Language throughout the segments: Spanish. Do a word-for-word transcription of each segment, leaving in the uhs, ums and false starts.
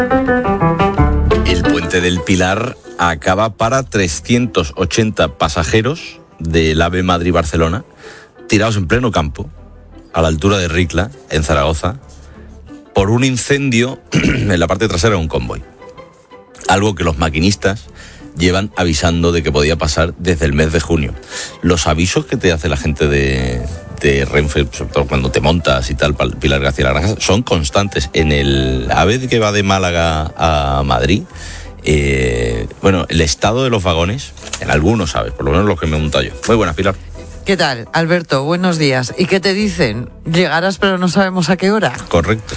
El puente del Pilar acaba para trescientos ochenta pasajeros del AVE Madrid-Barcelona, tirados en pleno campo, a la altura de Ricla, en Zaragoza, por un incendio en la parte trasera de un convoy. Algo que los maquinistas llevan avisando de que podía pasar desde el mes de junio. Los avisos que te hace la gente de, de Renfe, sobre todo cuando te montas y tal, Pilar García Granja, son constantes. En el AVE que va de Málaga a Madrid, eh, bueno, el estado de los vagones, en algunos, ¿sabes? Por lo menos los que me he montado yo. Muy buenas, Pilar. ¿Qué tal, Alberto? Buenos días. ¿Y qué te dicen? Llegarás, pero no sabemos a qué hora. Correcto.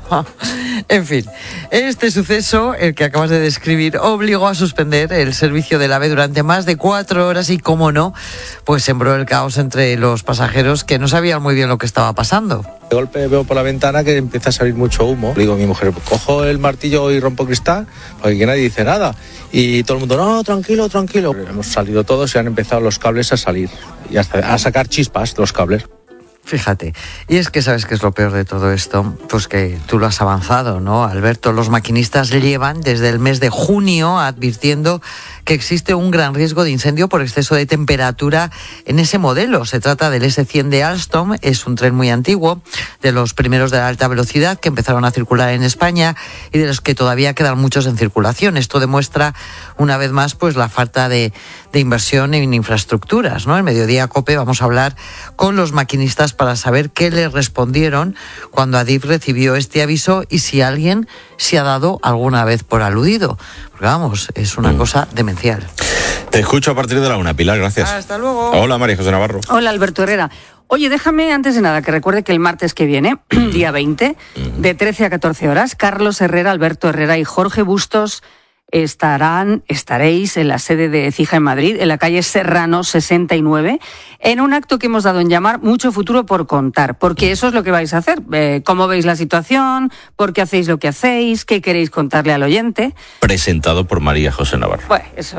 En fin, este suceso, el que acabas de describir, obligó a suspender el servicio del AVE durante más de cuatro horas y, cómo no, pues sembró el caos entre los pasajeros que no sabían muy bien lo que estaba pasando. De golpe veo por la ventana que empieza a salir mucho humo. Le digo a mi mujer, cojo el martillo y rompo cristal, porque aquí nadie dice nada. Y todo el mundo, no, tranquilo, tranquilo. Hemos salido todos y han empezado los cables a salir y hasta a sacar chispas los cables. Fíjate, y es que sabes que es lo peor de todo esto, pues que tú lo has avanzado, ¿no, Alberto? Los maquinistas llevan desde el mes de junio advirtiendo que existe un gran riesgo de incendio por exceso de temperatura en ese modelo. Se trata del ese cien de Alstom, es un tren muy antiguo, de los primeros de la alta velocidad que empezaron a circular en España y de los que todavía quedan muchos en circulación. Esto demuestra una vez más pues la falta de, de inversión en infraestructuras, ¿no? En Mediodía COPE vamos a hablar con los maquinistas para saber qué le respondieron cuando Adif recibió este aviso y si alguien se ha dado alguna vez por aludido. Porque vamos, es una mm. cosa demencial. Te escucho a partir de la una, Pilar, gracias. Hasta luego. Hola, María José Navarro. Hola, Alberto Herrera. Oye, déjame antes de nada que recuerde que el martes que viene, día veinte, de trece a catorce horas, Carlos Herrera, Alberto Herrera y Jorge Bustos estarán, estaréis en la sede de Écija en Madrid, en la calle Serrano sesenta y nueve, en un acto que hemos dado en llamar Mucho Futuro por Contar, porque eso es lo que vais a hacer. Eh, ¿Cómo veis la situación? ¿Por qué hacéis lo que hacéis? ¿Qué queréis contarle al oyente? Presentado por María José Navarro. Bueno, eso...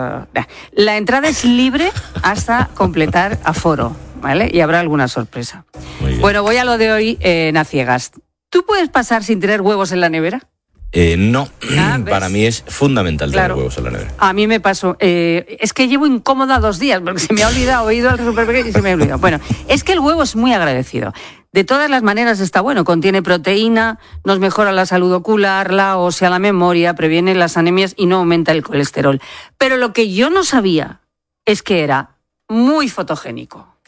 La entrada es libre hasta completar aforo, ¿vale? Y habrá alguna sorpresa. Bueno, voy a lo de hoy eh, en A Ciegas. ¿Tú puedes pasar sin tener huevos en la nevera? Eh, no, ah, para mí es fundamental tener claro. huevos en la nevera. A mí me pasó, eh, es que llevo incómoda dos días porque se me ha olvidado, he ido al supermercado y se me ha olvidado. Bueno, es que el huevo es muy agradecido. De todas las maneras está bueno, contiene proteína, nos mejora la salud ocular, la ósea, la memoria, previene las anemias y no aumenta el colesterol. Pero lo que yo no sabía es que era muy fotogénico.